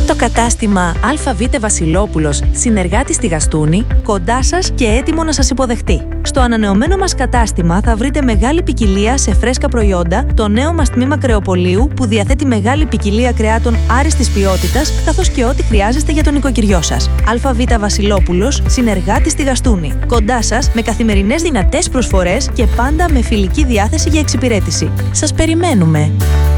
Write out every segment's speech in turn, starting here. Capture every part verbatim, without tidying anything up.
Το κατάστημα ΑΒ Βασιλόπουλος, συνεργάτης στη Γαστούνη, κοντά σας και έτοιμο να σας υποδεχτεί. Στο ανανεωμένο μας κατάστημα θα βρείτε μεγάλη ποικιλία σε φρέσκα προϊόντα, το νέο μας τμήμα κρεοπολίου που διαθέτει μεγάλη ποικιλία κρεάτων άριστης ποιότητας, καθώς και ό,τι χρειάζεστε για τον νοικοκυριό σας. ΑΒ Βασιλόπουλος, συνεργάτης στη Γαστούνη, κοντά σας με καθημερινές δυνατές προσφορές και πάντα με φιλική διάθεση για εξυπηρέτηση. Σας περιμένουμε!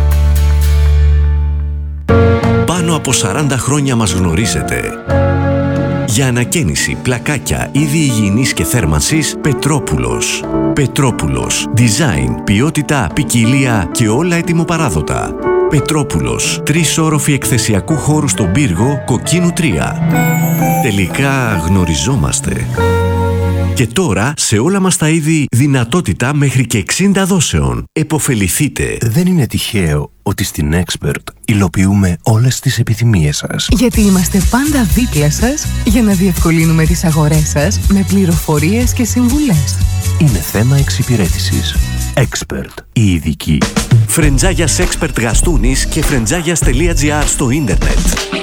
Πάνω από σαράντα χρόνια μας γνωρίζετε. Για ανακαίνιση, πλακάκια, είδη υγιεινής και θέρμανσης, Πετρόπουλος. Πετρόπουλος. Design, ποιότητα, ποικιλία και όλα ετοιμοπαράδοτα. Πετρόπουλος. Τρεις όροφοι εκθεσιακού χώρου στον πύργο, Κοκκίνου τρία. Τελικά γνωριζόμαστε. Και τώρα, σε όλα μας τα είδη, δυνατότητα μέχρι και εξήντα δόσεων. Εποφεληθείτε. Δεν είναι τυχαίο ότι στην Expert υλοποιούμε όλες τις επιθυμίες σας. Γιατί είμαστε πάντα δίπλα σας για να διευκολύνουμε τις αγορές σας με πληροφορίες και συμβουλές. Είναι θέμα εξυπηρέτησης. Expert, η ειδική. Φρεντζάγιας Expert Γαστούνης και φρεντζάγιας.gr στο ίντερνετ.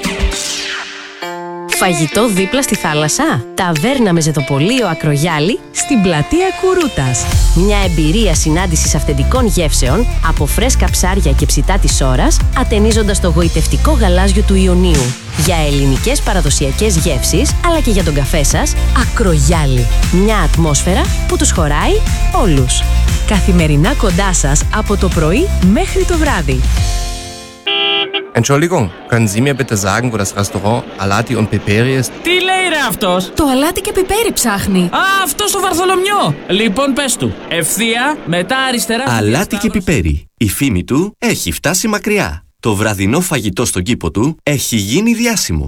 Φαγητό δίπλα στη θάλασσα. Ταβέρνα με ζεδοπολείο Ακρογιάλη στην πλατεία Κουρούτας. Μια εμπειρία συνάντησης αυθεντικών γεύσεων από φρέσκα ψάρια και ψητά της ώρας, ατενίζοντας το γοητευτικό γαλάζιο του Ιωνίου. Για ελληνικές παραδοσιακές γεύσεις, αλλά και για τον καφέ σας, Ακρογιάλη. Μια ατμόσφαιρα που τους χωράει όλους. Καθημερινά κοντά σας από το πρωί μέχρι το βράδυ. Entschuldigung, können Sie mir bitte sagen, wo das Restaurant Alati und Piperi ist? Τι λέει ρε αυτός? Το αλάτι και πιπέρι ψάχνει. Α, αυτό στο Βαρθολομιό. Λοιπόν, πες του. Ευθεία, μετά αριστερά. Αλάτι και πιπέρι. Η φήμη του έχει φτάσει μακριά. Το βραδινό φαγητό στον κήπο του έχει γίνει διάσημο.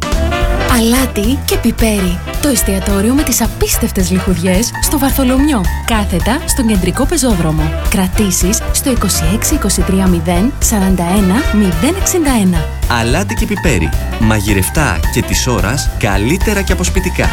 Αλάτι και πιπέρι. Το εστιατόριο με τις απίστευτες λιχουδιές στο Βαρθολομιό. Κάθετα στον κεντρικό πεζόδρομο. Κρατήσεις στο είκοσι έξι είκοσι τρία μηδέν σαράντα ένα μηδέν εξήντα ένα. Αλάτι και πιπέρι. Μαγειρευτά και της ώρας καλύτερα και αποσπιτικά.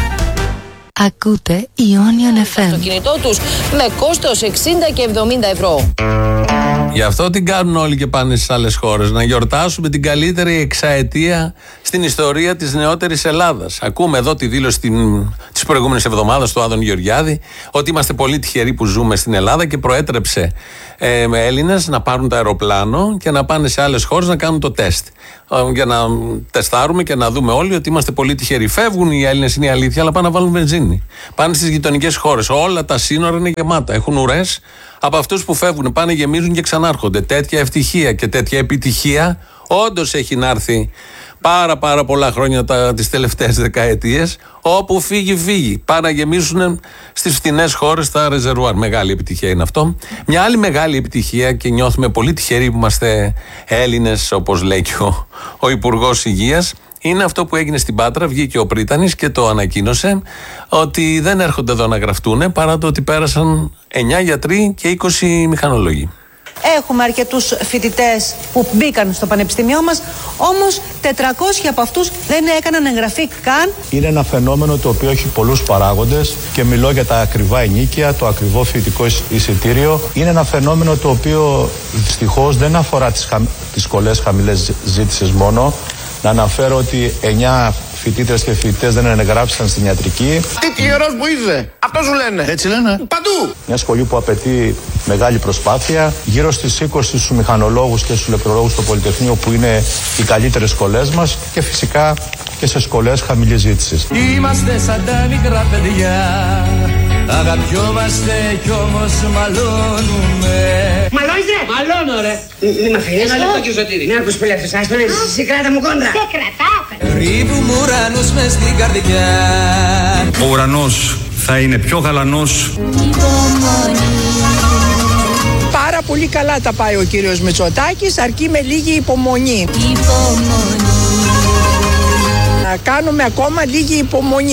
Ακούτε Ionian εφ εμ. Στο κινητό τους με κόστος εξήντα και εβδομήντα ευρώ. Γι' αυτό την κάνουν όλοι και πάνε στις άλλες χώρες. Να γιορτάσουμε την καλύτερη εξαετία στην ιστορία της νεότερης Ελλάδας. Ακούμε εδώ τη δήλωση της προηγούμενης εβδομάδας του Άδων Γεωργιάδη ότι είμαστε πολύ τυχεροί που ζούμε στην Ελλάδα και προέτρεψε ε, με Έλληνες να πάρουν το αεροπλάνο και να πάνε σε άλλες χώρες να κάνουν το τεστ. Ε, για να τεστάρουμε και να δούμε όλοι ότι είμαστε πολύ τυχεροί. Φεύγουν οι Έλληνες, είναι η αλήθεια, αλλά πάνε να βάλουν βενζίνη. Πάνε στις γειτονικές χώρες. Όλα τα σύνορα είναι γεμάτα. Έχουν ουρές από αυτούς που φεύγουν. Πάνε, γεμίζουν και ξανάρχονται. Τέτοια ευτυχία και τέτοια επιτυχία όντως έχει να έρθει πάρα πάρα πολλά χρόνια τα, τις τελευταίες δεκαετίες. Όπου φύγει, φύγει. Πάνε να γεμίσουν στις φτηνές χώρες τα ρεζερουάρ. Μεγάλη επιτυχία είναι αυτό. Μια άλλη μεγάλη επιτυχία και νιώθουμε πολύ τυχεροί που είμαστε Έλληνες, όπως λέει και ο, ο Υπουργός Υγείας. Είναι αυτό που έγινε στην Πάτρα. Βγήκε ο Πρίτανης και το ανακοίνωσε ότι δεν έρχονται εδώ να γραφτούν παρά το ότι πέρασαν εννιά γιατροί και είκοσι μηχανολόγοι. Έχουμε αρκετούς φοιτητές που μπήκαν στο πανεπιστήμιό μας, όμως τετρακόσιοι από αυτούς δεν έκαναν εγγραφή καν. Είναι ένα φαινόμενο το οποίο έχει πολλούς παράγοντες και μιλώ για τα ακριβά ενίκια, το ακριβό φοιτητικό εισιτήριο. Είναι ένα φαινόμενο το οποίο δυστυχώς δεν αφορά τις, χα... τις σχολές χαμηλές ζήτησης μόνο. Να αναφέρω ότι εννιά φοιτήτρες και φοιτητές δεν εγγράφησαν στην ιατρική. Τι τυχερός που είσαι, αυτό σου λένε. Έτσι λένε. Παντού. Μια σχολή που απαιτεί μεγάλη προσπάθεια. Γύρω στις είκοσι στους μηχανολόγους και στους ηλεκτρολόγους στο Πολυτεχνείο που είναι οι καλύτερες σχολές μας και φυσικά και σε σχολές χαμηλής ζήτησης. Είμαστε σαν τα μικρά παιδιά, αγαπιόμαστε κι όμως μαλώνουμε. Μαλώνετε! Μαλώνω ρε! Μη μ' αφήνεις. Ένα λεπτό κύριε Σωτήρη. Ναι, ακούς πολύ αυτός, ας τον έτσι, εσύ κράτα μου κόντρα. Δεν κρατάω. Ρίβουμε ουρανούς μες στην καρδιά. Ο ουρανός θα είναι πιο γαλανός. Πάρα πολύ καλά τα πάει ο κύριος Μητσοτάκης, αρκεί με λίγη υπομονή. Υπομονή. Να κάνουμε ακόμα λίγη υπομονή.